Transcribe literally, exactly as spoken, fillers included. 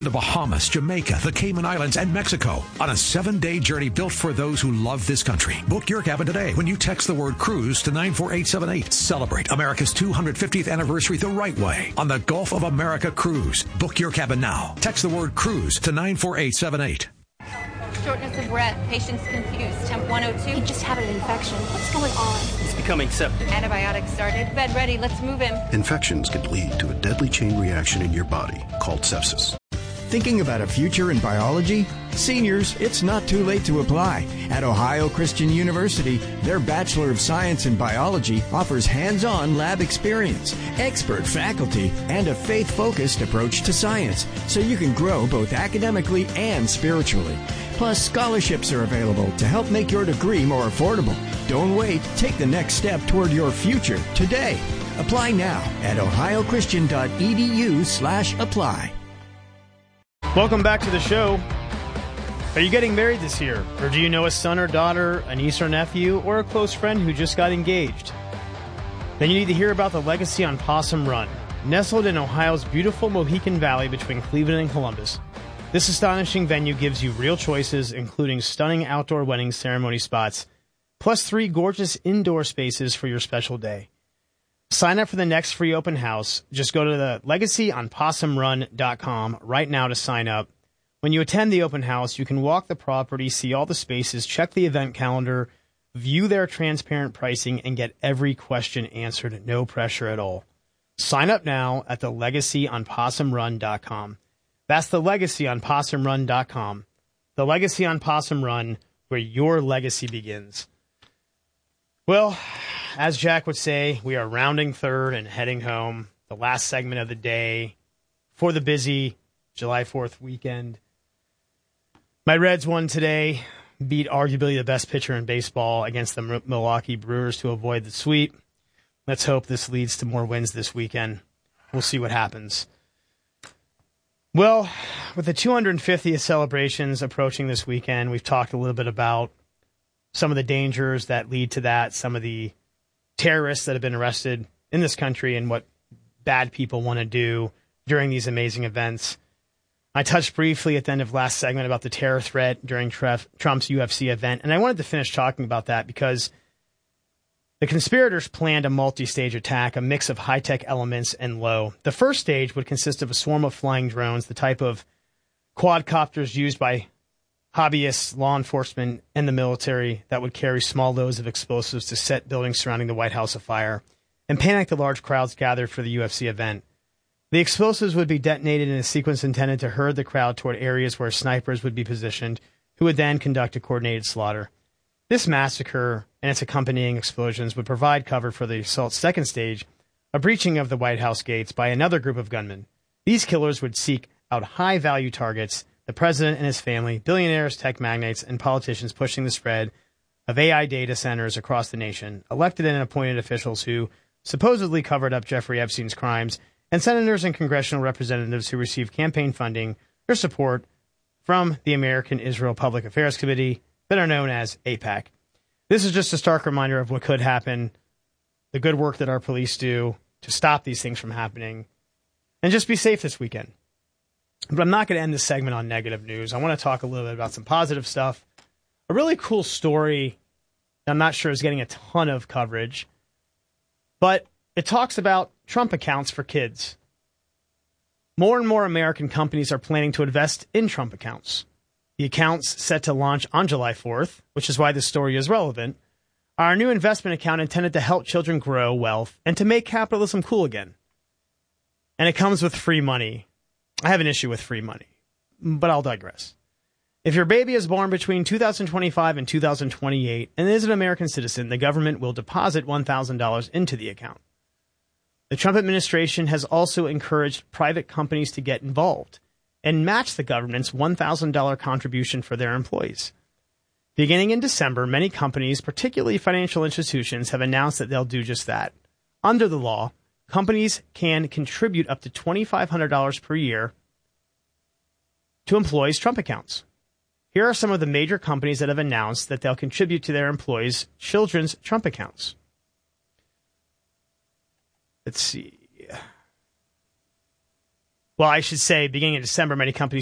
The Bahamas, Jamaica, the Cayman Islands, and Mexico on a seven-day journey built for those who love this country. Book your cabin today when you text the word cruise to nine four eight seven eight. Celebrate America's two hundred fiftieth anniversary the right way on the Gulf of America Cruise. Book your cabin now. Text the word cruise to nine four eight seven eight. Shortness of breath. Patient's confused. Temp one oh two. He just had an infection. What's going on? He's becoming septic. Antibiotics started. Bed ready. Let's move him. Infections can lead to a deadly chain reaction in your body called sepsis. Thinking about a future in biology? Seniors, it's not too late to apply. At Ohio Christian University, their Bachelor of Science in Biology offers hands-on lab experience, expert faculty, and a faith-focused approach to science, so you can grow both academically and spiritually. Plus, scholarships are available to help make your degree more affordable. Don't wait. Take the next step toward your future today. Apply now at ohiochristian.edu slash apply. Welcome back to the show. Are you getting married this year? Or do you know a son or daughter, a niece or nephew, or a close friend who just got engaged? Then you need to hear about the Legacy on Possum Run. Nestled in Ohio's beautiful Mohican Valley between Cleveland and Columbus, this astonishing venue gives you real choices, including stunning outdoor wedding ceremony spots, plus three gorgeous indoor spaces for your special day. Sign up for the next free open house. Just go to the legacy on possum run dot com right now to sign up. When you attend the open house, you can walk the property, see all the spaces, check the event calendar, view their transparent pricing, and get every question answered. No pressure at all. Sign up now at the legacy on possum run dot com. That's the legacy on possum run dot com. The Legacy on Possum Run, where your legacy begins. Well, as Jack would say, we are rounding third and heading home. The last segment of the day for the busy July fourth weekend. My Reds won today, beat arguably the best pitcher in baseball against the Milwaukee Brewers to avoid the sweep. Let's hope this leads to more wins this weekend. We'll see what happens. Well, with the two hundred fiftieth celebrations approaching this weekend, we've talked a little bit about some of the dangers that lead to that, some of the terrorists that have been arrested in this country and what bad people want to do during these amazing events. I touched briefly at the end of last segment about the terror threat during Trump's U F C event, and I wanted to finish talking about that because the conspirators planned a multi-stage attack, a mix of high-tech elements and low. The first stage would consist of a swarm of flying drones, the type of quadcopters used by hobbyists, law enforcement, and the military that would carry small loads of explosives to set buildings surrounding the White House afire and panic the large crowds gathered for the U F C event. The explosives would be detonated in a sequence intended to herd the crowd toward areas where snipers would be positioned, who would then conduct a coordinated slaughter. This massacre and its accompanying explosions would provide cover for the assault's second stage, a breaching of the White House gates by another group of gunmen. These killers would seek out high-value targets, the president and his family, billionaires, tech magnates, and politicians pushing the spread of A I data centers across the nation, elected and appointed officials who supposedly covered up Jeffrey Epstein's crimes, and senators and congressional representatives who received campaign funding or support from the American Israel Public Affairs Committee, better known as AIPAC. This is just a stark reminder of what could happen, the good work that our police do to stop these things from happening, and just be safe this weekend. But I'm not going to end this segment on negative news. I want to talk a little bit about some positive stuff. A really cool story that I'm not sure is getting a ton of coverage, but it talks about Trump accounts for kids. More and more American companies are planning to invest in Trump accounts. The accounts set to launch on July fourth, which is why this story is relevant, are a new investment account intended to help children grow wealth and to make capitalism cool again. And it comes with free money. I have an issue with free money, but I'll digress. If your baby is born between two thousand twenty-five and two thousand twenty-eight and is an American citizen, the government will deposit one thousand dollars into the account. The Trump administration has also encouraged private companies to get involved and match the government's one thousand dollars contribution for their employees. Beginning in December, many companies, particularly financial institutions, have announced that they'll do just that. Under the law, companies can contribute up to two thousand five hundred dollars per year to employees' Trump accounts. Here are some of the major companies that have announced that they'll contribute to their employees' children's Trump accounts. Let's see. Well, I should say beginning of December, many companies